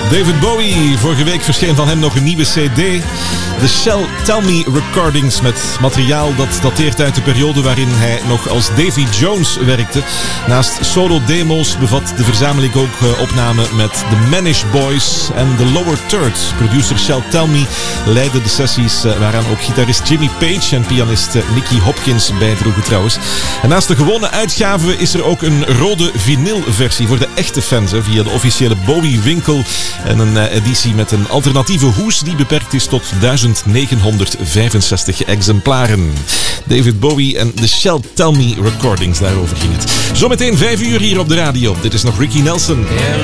David Bowie, vorige week verscheen van hem nog een nieuwe cd. De Shall Tell Me Recordings met materiaal dat dateert uit de periode waarin hij nog als Davy Jones werkte. Naast solo-demo's bevat de verzameling ook opnamen met The Manish Boys en The Lower Third. Producer Shall Tell Me leidde de sessies waaraan ook gitarist Jimmy Page en pianist Nicky Hopkins bijdroegen trouwens. En naast de gewone uitgave is er ook een rode vinylversie voor de echte fans via de officiële Bowie winkel. En een editie met een alternatieve hoes die beperkt is tot 1965 exemplaren. David Bowie en de Shall Tell Me Recordings, daarover ging het. Zometeen 5 uur hier op de radio. Dit is nog Ricky Nelson.